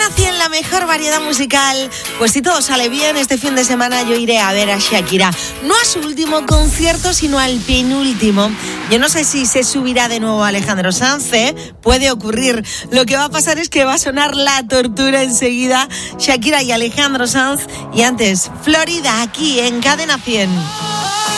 Cadena 100, la mejor variedad musical. Pues si todo sale bien, este fin de semana yo iré a ver a Shakira. No a su último concierto, sino al penúltimo. Yo no sé si se subirá de nuevo Alejandro Sanz, puede ocurrir. Lo que va a pasar es que va a sonar La Tortura enseguida. Shakira y Alejandro Sanz. Y antes, Florida, aquí en Cadena 100.